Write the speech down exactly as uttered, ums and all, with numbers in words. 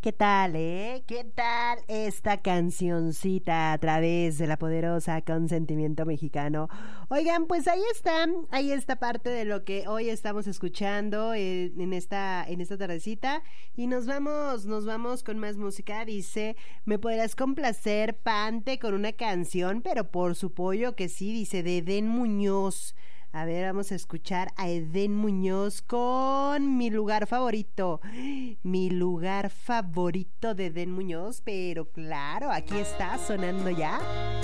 ¿Qué tal, eh? ¿Qué tal esta cancioncita a través de la poderosa Consentimiento Mexicano? Oigan, pues ahí está, ahí está parte de lo que hoy estamos escuchando en, en esta, en esta tardecita. Y nos vamos, nos vamos con más música. Dice, ¿me podrás complacer, Pante, con una canción? Pero por su pollo que sí, dice, de Edén Muñoz. A ver, vamos a escuchar a Edén Muñoz con mi lugar favorito. Mi lugar favorito de Edén Muñoz, pero claro, aquí está sonando ya.